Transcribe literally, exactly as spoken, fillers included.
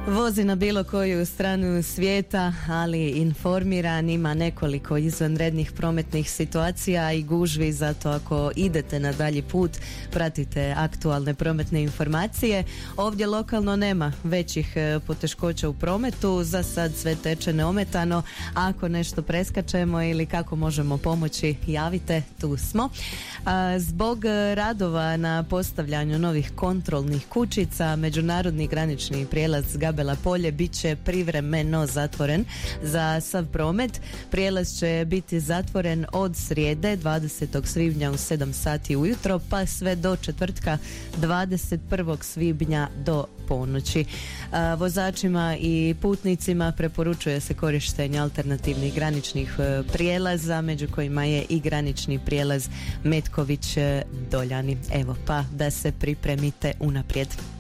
Vozi na bilo koju stranu svijeta, ali informiran, ima nekoliko izvanrednih prometnih situacija i gužvi, zato ako idete na dalji put, pratite aktualne prometne informacije. Ovdje lokalno nema većih poteškoća u prometu, za sad sve teče neometano. Ako nešto preskačemo ili kako možemo pomoći, javite, tu smo. Zbog radova na postavljanju novih kontrolnih kućica, međunarodni granični prijelaz Gabela polje bit će privremeno zatvoren za sav promet. Prijelaz će biti zatvoren od srijede dvadesetog svibnja u sedam sati ujutro pa sve do četvrtka dvadeset prvog svibnja do ponoći. A, vozačima i putnicima preporučuje se korištenje alternativnih graničnih e, prijelaza, među kojima je i granični prijelaz Metković Doljani. Evo, pa da se pripremite unaprijed.